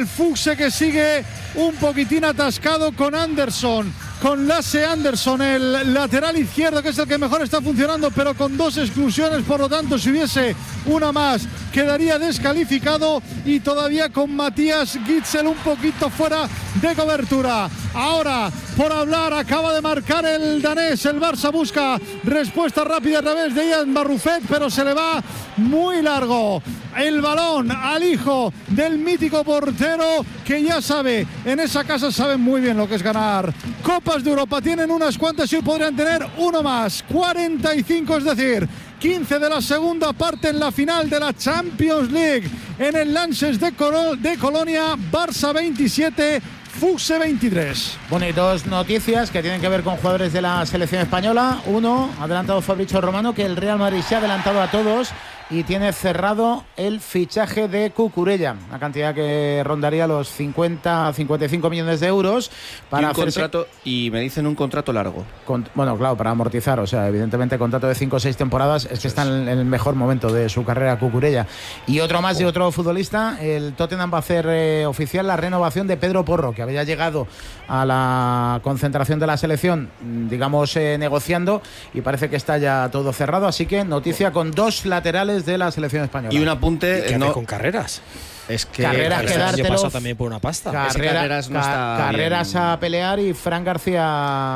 el Fuchse, que sigue un poquitín atascado con Anderson, con Lasse Anderson, el lateral izquierdo, que es el que mejor está funcionando, pero con 2 exclusiones, por lo tanto, si hubiese una más, quedaría descalificado, y todavía con Matías Gitzel un poquito fuera de cobertura. Ahora, por hablar, acaba de marcar el danés. El Barça busca respuesta rápida a través de Ian Barrufet, pero se le va muy largo el balón al hijo del mítico portero, que ya sabe, en esa casa saben muy bien lo que es ganar Copas de Europa. Tienen unas cuantas y hoy podrían tener uno más. 45, es decir, 15 de la segunda parte en la final de la Champions League en el Lances de Colonia. Barça 27, Fuchse 23. Bueno, y 2 noticias que tienen que ver con jugadores de la selección española. Uno, ha adelantado Fabrizio Romano, que el Real Madrid se ha adelantado a todos y tiene cerrado el fichaje de Cucurella, una cantidad que rondaría los 50-55 millones de euros para contrato, y me dicen un contrato largo. Bueno, claro, para amortizar, o sea, evidentemente contrato de 5 o 6 temporadas, es que está en el mejor momento de su carrera Cucurella. Y otro más de otro futbolista, el Tottenham va a hacer oficial la renovación de Pedro Porro, que había llegado a la concentración de la selección, digamos, negociando, y parece que está ya todo cerrado, así que noticia con 2 laterales de la selección española. Y un apunte, ¿Y qué con Carreras? Es que Carreras que dártelo, pasó también por una pasta. Carreras a pelear y Fran García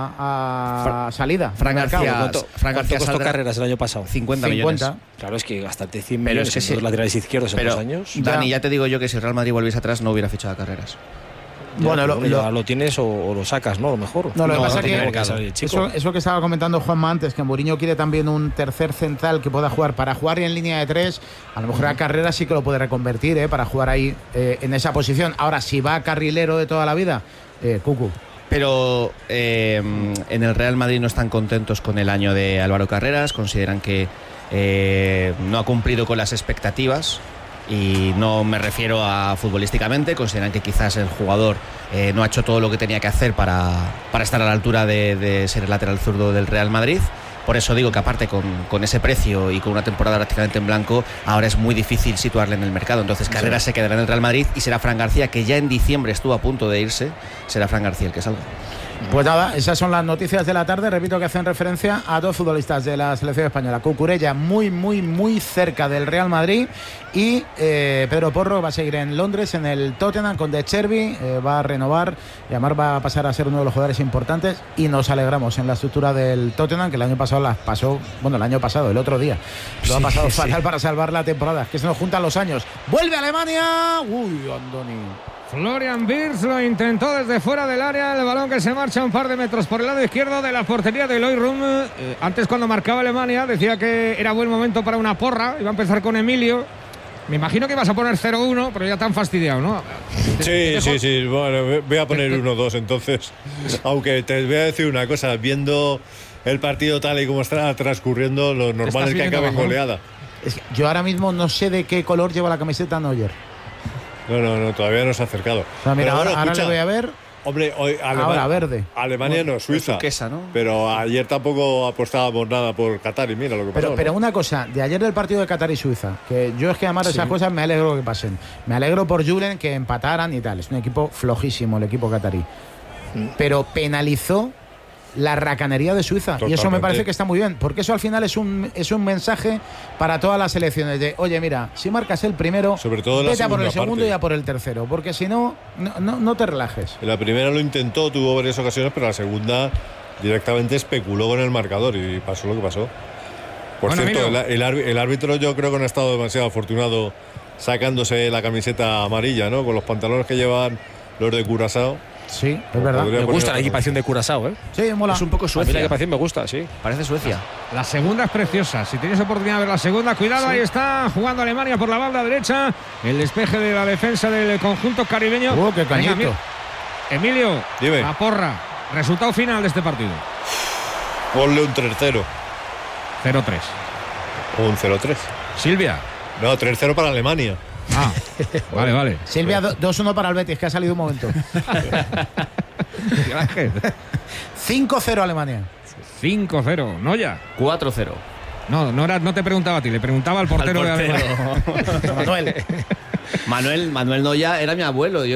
a salida. Fran García costó Carreras el año pasado? 50 millones. Claro, es que gastaste 100 millones en los laterales izquierdos en 2 años. Dani, ya te digo yo que si el Real Madrid volviese atrás no hubiera fichado a Carreras. Bueno, lo tienes o lo sacas, ¿no? Lo mejor. No, lo que pasa es que eso que estaba comentando Juanma antes, que Mourinho quiere también un tercer central que pueda jugar para jugar en línea de 3. A lo mejor a Carreras sí que lo puede reconvertir, para jugar ahí en esa posición. Ahora, si va a carrilero de toda la vida, Cucu. Pero en el Real Madrid no están contentos con el año de Álvaro Carreras, consideran que no ha cumplido con las expectativas. Y no me refiero a futbolísticamente, consideran que quizás el jugador no ha hecho todo lo que tenía que hacer para estar a la altura de ser el lateral zurdo del Real Madrid. Por eso digo que aparte con ese precio y con una temporada prácticamente en blanco, ahora es muy difícil situarle en el mercado. Entonces Carreras se quedará en el Real Madrid y será Fran García, que ya en diciembre estuvo a punto de irse, será Fran García el que salga. Pues nada, esas son las noticias de la tarde. Repito que hacen referencia a 2 futbolistas de la selección española. Cucurella muy cerca del Real Madrid, y Pedro Porro va a seguir en Londres, en el Tottenham con De Cherby, va a renovar y además va a pasar a ser uno de los jugadores importantes, y nos alegramos en la estructura del Tottenham, que el año pasado el otro día lo ha pasado fatal para salvar la temporada. Es que se nos juntan los años. ¡Vuelve a Alemania! ¡Uy, Andoni! Florian Wirtz lo intentó desde fuera del área, el balón que se marcha un par de metros por el lado izquierdo de la portería de Loirum. Antes, cuando marcaba Alemania, decía que era buen momento para una porra, iba a empezar con Emilio. Me imagino que vas a poner 0-1, pero ya te han fastidiado, ¿no? Sí, bueno, voy a poner 1-2 entonces, aunque te voy a decir una cosa, viendo el partido tal y como está transcurriendo, lo normal es que acabe en goleada. Es que yo ahora mismo no sé de qué color lleva la camiseta Neuer. No, todavía no se ha acercado. O sea, mira, ahora le voy a ver. Hombre, hoy ahora verde. Alemania no, Suiza. ¿no? Pero ayer tampoco apostábamos nada por Qatar y mira lo que pasó. Pero una cosa, de ayer del partido de Qatar y Suiza, que yo es que además de esas cosas me alegro que pasen. Me alegro por Julen, que empataran y tal. Es un equipo flojísimo el equipo qatarí. Pero penalizó la racanería de Suiza. Totalmente. Y eso me parece que está muy bien, porque eso al final es un mensaje para todas las selecciones de, oye, mira, si marcas el primero, sobre todo vete a por el segundo y a por el tercero, porque si no te relajes. En la primera lo intentó, tuvo varias ocasiones, pero la segunda directamente especuló con el marcador y pasó lo que pasó. Por cierto, el árbitro yo creo que no ha estado demasiado afortunado sacándose la camiseta amarilla, ¿no? Con los pantalones que llevan los de Curazao. Sí, es verdad. Me gusta la equipación de Curazao, ¿eh? Sí, mola. Es un poco Suecia. A mí la equipación me gusta, sí. Parece Suecia. La segunda es preciosa. Si tienes oportunidad de ver la segunda, cuidado, sí. Ahí está jugando Alemania por la banda derecha. El despeje de la defensa del conjunto caribeño. ¡Qué cañito! Venga, Emilio, dime. La porra. Resultado final de este partido. Ponle un 3-0. 0-3. O un 0-3. Silvia. No, 3-0 para Alemania. Ah, vale. Silvia, 2-1 para el Betis, que ha salido un momento. 5-0 Alemania. 5-0, Noya. 4-0. No te preguntaba a ti, le preguntaba al portero. De Alemania. Manuel Noya era mi abuelo.